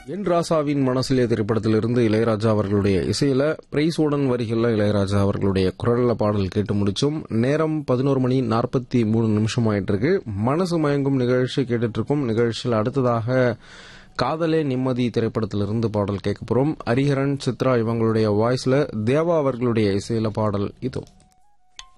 என் ராசாவின் மனசிலே திரைப்படத்திலிருந்து இளையராஜா அவர்களுடைய இசையில பிரைஸுடன் வரிகள்ல இளையராஜா அவர்களுடைய குரல்ல பாடல் கேட்டு முடிச்சோம். நேரம் 11:43 ஆயிட்டு இருக்கு. மனசு மயங்கும் நிகழ்ச்சி கேட்டுட்டு இருக்கும். நிகழ்ச்சியில் அடுத்ததாக காதலே நிம்மதி திரைப்படத்திலிருந்து பாடல் கேட்க போறோம். ஹரிஹரன், சித்ரா இவங்களுடைய வாய்ஸ்ல தேவா அவர்களுடைய இசையில பாடல் இதோ.